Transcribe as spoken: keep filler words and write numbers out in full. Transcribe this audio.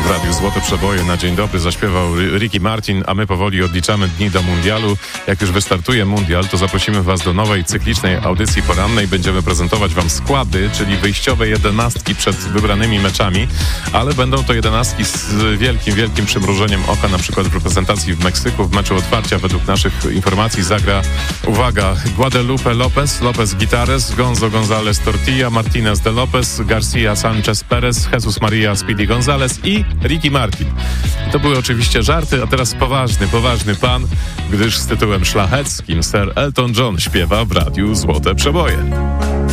W Radiu Złote Przeboje na dzień dobry zaśpiewał Ricky Martin, a my powoli odliczamy dni do mundialu. Jak już wystartuje mundial, to zaprosimy Was do nowej cyklicznej audycji porannej. Będziemy prezentować Wam składy, czyli wyjściowe jedenastki przed wybranymi meczami, ale będą to jedenastki z wielkim, wielkim przymrużeniem oka. Na przykład w reprezentacji w Meksyku w meczu otwarcia według naszych informacji zagra, uwaga, Guadalupe Lopez, Lopez Gitares, Gonzo González Tortilla, Martinez de Lopez, Garcia Sanchez Perez, Jesus Maria Speedy González i Ricky Martin. To były oczywiście żarty, a teraz poważny, poważny pan, gdyż z tytułem szlacheckim Sir Elton John śpiewa w Radiu Złote Przeboje.